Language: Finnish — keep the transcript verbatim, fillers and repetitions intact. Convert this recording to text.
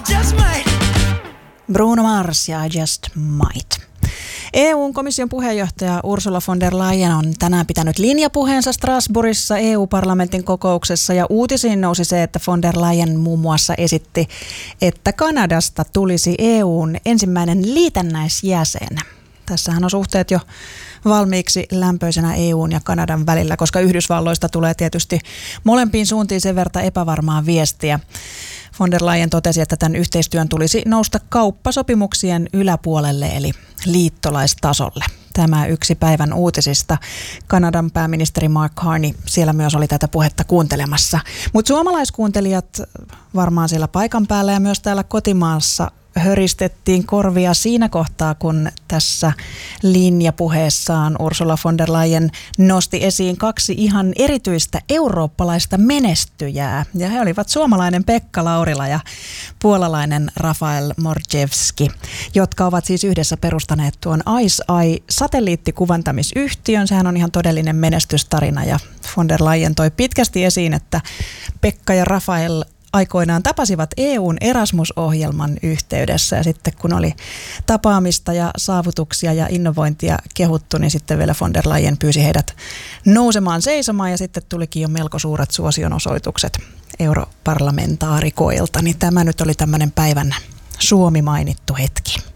just might. Bruno Mars ja I Just Might. E U-komission puheenjohtaja Ursula von der Leyen on tänään pitänyt linjapuheensa Strasbourgissa E U-parlamentin kokouksessa ja uutisiin nousi se, että von der Leyen muun muassa esitti, että Kanadasta tulisi E U:n ensimmäinen liitännäisjäsen. Tässähän on suhteet jo valmiiksi lämpöisenä E U:n ja Kanadan välillä, koska Yhdysvalloista tulee tietysti molempiin suuntiin sen verran epävarmaa viestiä. Von der Leyen totesi, että tämän yhteistyön tulisi nousta kauppasopimuksien yläpuolelle eli liittolaistasolle. Tämä yksi päivän uutisista. Kanadan pääministeri Mark Carney siellä myös oli tätä puhetta kuuntelemassa. Mutta suomalaiskuuntelijat varmaan siellä paikan päällä ja myös täällä kotimaassa höristettiin korvia siinä kohtaa, kun tässä linjapuheessaan Ursula von der Leyen nosti esiin kaksi ihan erityistä eurooppalaista menestyjää. Ja he olivat suomalainen Pekka Laurila ja puolalainen Rafael Morjevski, jotka ovat siis yhdessä perustaneet tuon ICEYE-satelliittikuvantamisyhtiön. Sehän on ihan todellinen menestystarina ja von der Leyen toi pitkästi esiin, että Pekka ja Rafael aikoinaan tapasivat E U:n Erasmus-ohjelman yhteydessä ja sitten kun oli tapaamista ja saavutuksia ja innovointia kehuttu, niin sitten vielä von der Leyen pyysi heidät nousemaan seisomaan ja sitten tulikin jo melko suuret suosionosoitukset europarlamentaarikoilta. Niin tämä nyt oli tämmöinen päivän Suomi mainittu hetki.